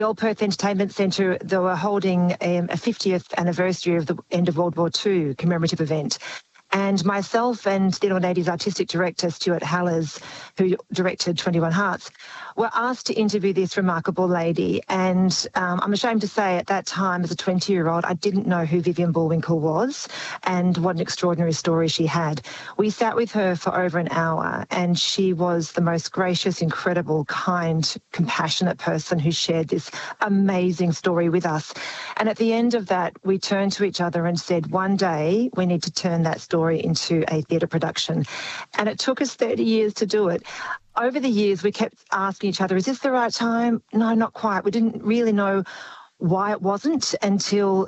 Old Perth Entertainment Centre, they were holding a 50th anniversary of the end of World War II commemorative event. And myself and the Little Ladies artistic director, Stuart Hallers, who directed 21 Hearts, were asked to interview this remarkable lady. And I'm ashamed to say at that time, as a 20-year-old, I didn't know who Vivian Bullwinkle was and what an extraordinary story she had. We sat with her for over an hour, and she was the most gracious, incredible, kind, compassionate person who shared this amazing story with us. And at the end of that, we turned to each other and said, one day we need to turn that story into a theatre production. And it took us 30 years to do it. Over the years, we kept asking each other, is this the right time? No, not quite. We didn't really know why it wasn't until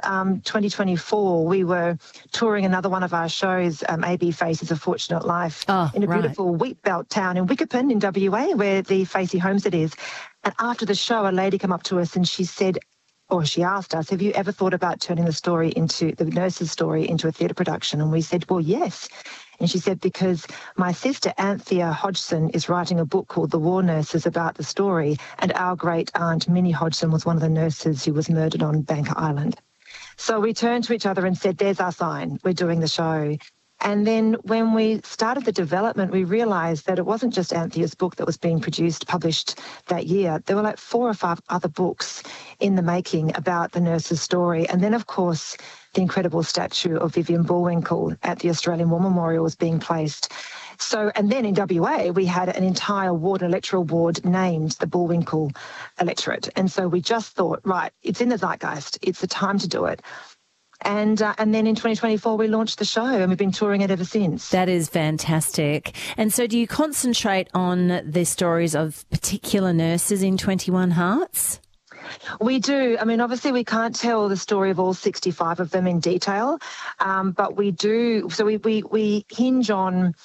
2024. We were touring another one of our shows, AB Faces A Fortunate Life, in a beautiful wheat belt town in Wickerpen in WA, where the Facey Homestead is. And after the show, a lady came up to us and she said, or she asked us, have you ever thought about turning the nurse's story into a theatre production? And we said, well, yes. And she said, because my sister Anthea Hodgson is writing a book called The War Nurses about the story, and our great aunt Minnie Hodgson was one of the nurses who was murdered on Banker Island. So we turned to each other and said, there's our sign, we're doing the show. And then when we started the development, we realised that it wasn't just Anthea's book that was being published that year. There were like 4 or 5 other books in the making about the nurse's story. And then, of course, the incredible statue of Vivian Bullwinkle at the Australian War Memorial was being placed. So, and then in WA, we had an entire ward, an electoral ward named the Bullwinkle Electorate. And so we just thought, right, it's in the zeitgeist. It's the time to do it. And then in 2024, we launched the show and we've been touring it ever since. That is fantastic. And so do you concentrate on the stories of particular nurses in 21 Hearts? We do. I mean, obviously we can't tell the story of all 65 of them in detail, but we do. So we hinge on,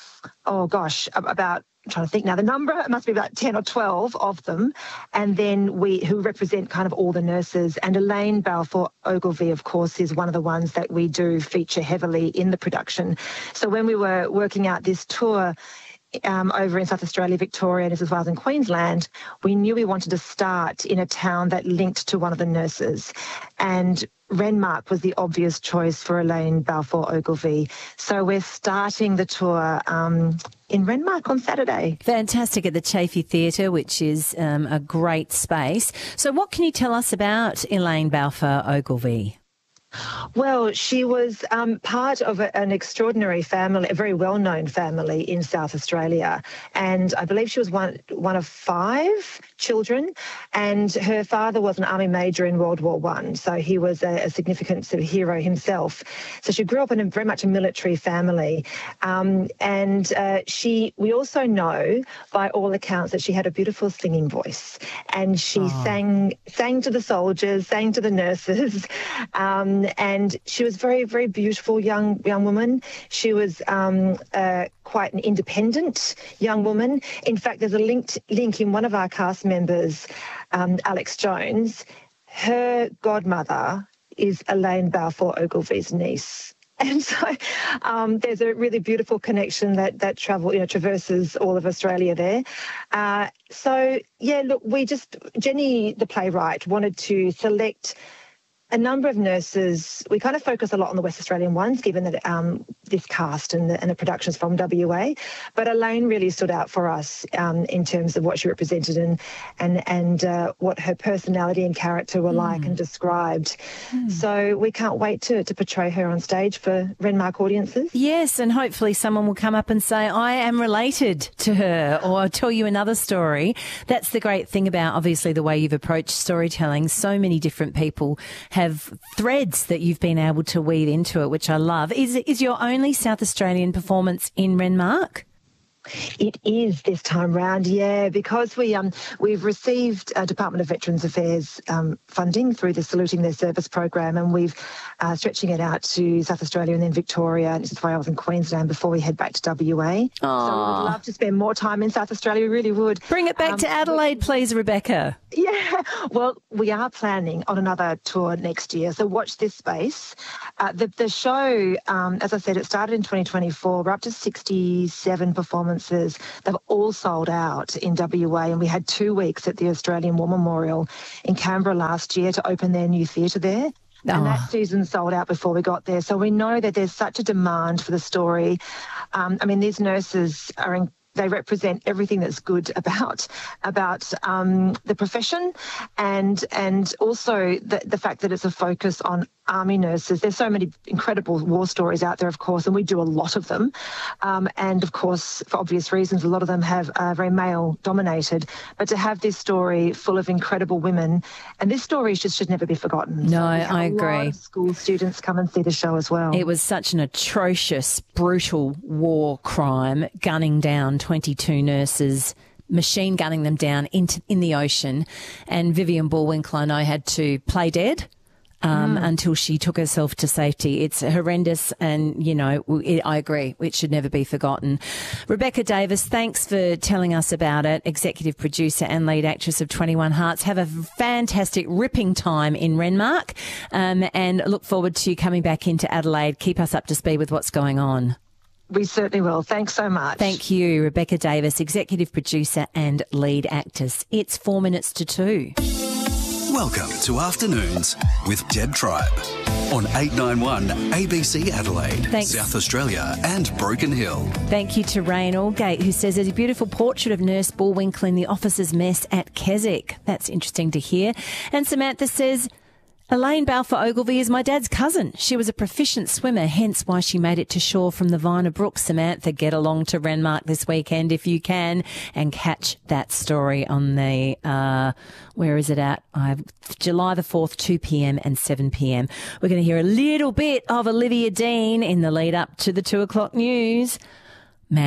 about, I'm trying to think now, the number, it must be about 10 or 12 of them, and then who represent kind of all the nurses. And Elaine Balfour Ogilvie, of course, is one of the ones that we do feature heavily in the production. So when we were working out this tour over in South Australia, Victoria, New South Wales and Queensland, we knew we wanted to start in a town that linked to one of the nurses. And Renmark was the obvious choice for Elaine Balfour Ogilvie. So we're starting the tour in Renmark on Saturday. Fantastic, at the Chaffey Theatre, which is a great space. So what can you tell us about Elaine Balfour Ogilvie? Well, she was part of an extraordinary family, a very well-known family in South Australia. And I believe she was one of 5 children. And her father was an army major in World War I. So he was a significant sort of hero himself. So she grew up in very much a military family. We also know, by all accounts, that she had a beautiful singing voice. And she sang to the soldiers, sang to the nurses. And she was very, very beautiful young woman. She was quite an independent young woman. In fact, there's a link in one of our cast members, Alex Jones. Her godmother is Elaine Balfour Ogilvie's niece. And so there's a really beautiful connection that traverses all of Australia there. Jenny, the playwright, wanted to select a number of nurses. We kind of focus a lot on the West Australian ones, given that this cast and the productions from WA. But Elaine really stood out for us in terms of what she represented and what her personality and character were like and described. So we can't wait to portray her on stage for Renmark audiences. Yes, and hopefully someone will come up and say, I am related to her, or tell you another story. That's the great thing about, obviously, the way you've approached storytelling. So many different people have threads that you've been able to weave into it, which I love. Is your only South Australian performance in Renmark? It is this time round, yeah, because we've received Department of Veterans Affairs funding through the Saluting Their Service program, and we've stretching it out to South Australia and then Victoria, New South Wales and Queensland before we head back to WA. So we would love to spend more time in South Australia, we really would. Bring it back to Adelaide, please, Rebecca. Yeah, well, we are planning on another tour next year, so watch this space. The show, as I said, it started in 2024. We're up to 67 performances performances. They've all sold out in WA, and we had 2 weeks at the Australian War Memorial in Canberra last year to open their new theatre there. And that season sold out before we got there. So we know that there's such a demand for the story. These nurses they represent everything that's good about the profession, and also the fact that it's a focus on army nurses. There's so many incredible war stories out there, of course, and we do a lot of them. And of course, for obvious reasons, a lot of them are very male dominated. But to have this story full of incredible women, and this story should never be forgotten. No, so I agree. A lot of school students come and see the show as well. It was such an atrocious, brutal war crime, gunning down 22 nurses, machine gunning them in the ocean. And Vivian Bullwinkle, I know, had to play dead until she took herself to safety. It's horrendous, and, I agree. It should never be forgotten. Rebecca Davis, thanks for telling us about it. Executive producer and lead actress of 21 Hearts. Have a fantastic, ripping time in Renmark, and look forward to you coming back into Adelaide. Keep us up to speed with what's going on. We certainly will. Thanks so much. Thank you, Rebecca Davis, executive producer and lead actress. It's 4 minutes to 2. Welcome to Afternoons with Deb Tribe on 891 ABC Adelaide, Thanks. South Australia and Broken Hill. Thank you to Rain Allgate, who says there's a beautiful portrait of Nurse Bullwinkle in the officers' mess at Keswick. That's interesting to hear. And Samantha says, Elaine Balfour Ogilvie is my dad's cousin. She was a proficient swimmer, hence why she made it to shore from the Vina Brook. Samantha, get along to Renmark this weekend if you can and catch that story on the, where is it at? July the 4th, 2 p.m. and 7 p.m. We're going to hear a little bit of Olivia Dean in the lead up to the 2 o'clock news.